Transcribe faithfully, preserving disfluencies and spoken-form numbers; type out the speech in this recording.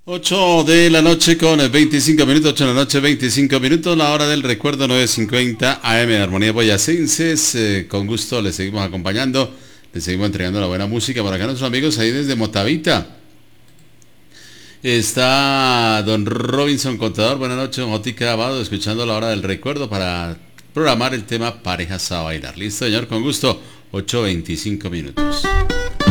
ocho de la noche con veinticinco minutos, ocho de la noche, veinticinco minutos, la hora del recuerdo, nueve cincuenta A M de Armonía Boyacenses. Eh, con gusto les seguimos acompañando, les seguimos entregando la buena música para acá nuestros amigos ahí desde Motavita. Está don Robinson Contador, buenas noches, don Jotica Abado, escuchando la hora del recuerdo para programar el tema Parejas a Bailar. Listo, señor, con gusto, ocho veinticinco minutos.